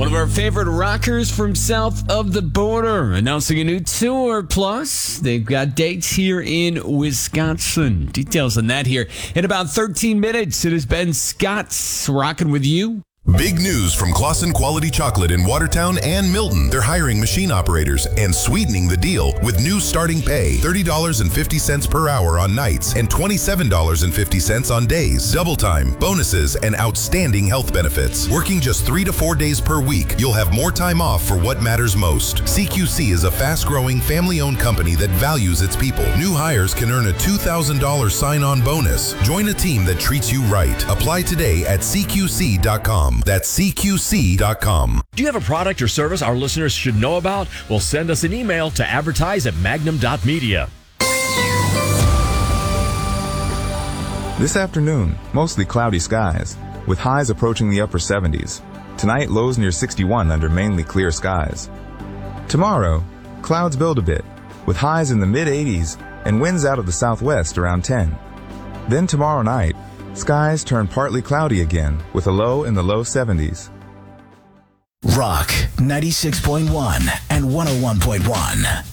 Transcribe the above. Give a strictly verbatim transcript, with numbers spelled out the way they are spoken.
One of our favorite rockers from south of the border announcing a new tour. Plus, they've got dates here in Wisconsin. Details on that here in about thirteen minutes. It has been Scott's rocking with you. Big news from Claussen Quality Chocolate in Watertown and Milton. They're hiring machine operators and sweetening the deal with new starting pay, thirty dollars and fifty cents per hour on nights and twenty-seven dollars and fifty cents on days. Double time, bonuses, and outstanding health benefits. Working just three to four days per week, you'll have more time off for what matters most. C Q C is a fast-growing, family-owned company that values its people. New hires can earn a two thousand dollars sign-on bonus. Join a team that treats you right. Apply today at C Q C dot com. That's C Q C dot com. Do you have a product or service our listeners should know about? Well, send us an email to advertise at magnum dot media. This afternoon, mostly cloudy skies, with highs approaching the upper seventies. Tonight, lows near sixty-one under mainly clear skies. Tomorrow, clouds build a bit, with highs in the mid-eighties and winds out of the southwest around ten. Then tomorrow night, skies turn partly cloudy again, with a low in the low seventies. Rock ninety-six point one and one oh one point one.